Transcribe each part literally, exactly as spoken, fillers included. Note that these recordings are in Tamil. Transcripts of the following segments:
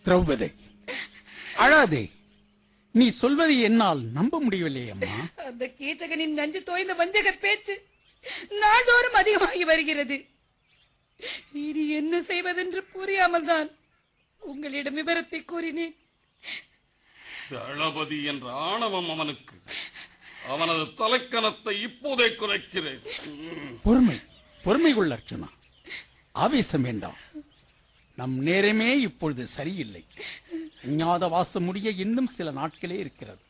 திரௌபதி, அழாதே. நீ சொல்வதை என்னால் நம்ப முடியவில்லை அம்மா. அந்த கீச்சகனின் நஞ்சு தோய்ந்த வஞ்சக பேச்சு நாள்தோறும் அதிகமாகி வருகிறது. இனி என்ன செய்வதென்று புரியாமல் தான் உங்களிடம் விவரத்தை கூறினேன். தளபதி என்ற ஆணவம் அவனுக்கு. அவனது தலைக்கணத்தை இப்போதே குறைக்கிறேன். பொறுமை பொறுமை கொள்ள அர்ச்சுனா, ஆவேசம் வேண்டாம். நம் நேரமே இப்பொழுது சரியில்லை. அஞ்ஞாத வாசம் முடிய இன்னும் சில நாட்களே இருக்கிறது.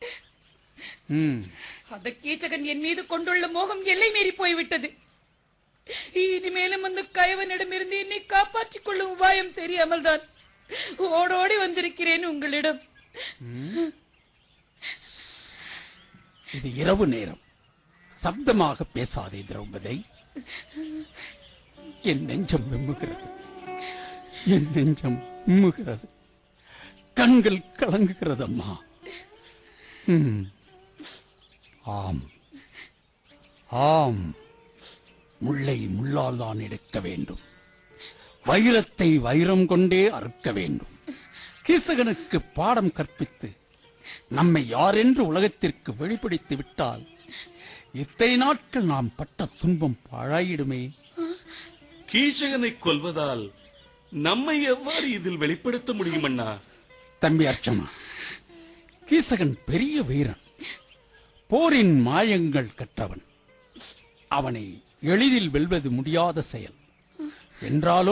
அந்த கீச்சகன் என் மீது கொண்டுள்ள மோகம் எல்லை மீறி போய்விட்டது. இனிமேலும் அந்த கயவனிடமிருந்து என்னை காப்பாற்றிக் கொள்ளும் உபாயம் தெரியாமல் தான் ஓடோடி வந்திருக்கிறேன் உங்களிடம். இது இரவு நேரம், சப்தமாக பேசாதே திரௌபதி. என் நெஞ்சம் விம்முகிறது, என் நெஞ்சம் விம்முகிறது, கண்கள் கலங்குகிறது அம்மா. ஆம் ஆம், முள்ளை முள்ளால் தான் எடுக்க வேண்டும், வைரத்தை வைரம் கொண்டே அறுக்க வேண்டும். கீசகனுக்கு பாடம் கற்பித்து நம்மை யாரென்று உலகத்திற்கு வெளிப்படுத்தி விட்டால் இத்தனை நாட்கள் நாம் பட்ட துன்பம் பாழாயிடுமே. கீசகனை கொல்வதால் நம்மை எவ்வாறு இதில் வெளிப்படுத்த முடியும் அண்ணா? தம்பி அர்ச்சனா, கீசகன் பெரிய வீரன், போரின் மாயங்கள் கற்றவன். அவனை எளிதில் வெல்வது முடியாத செயல். என்றாலும்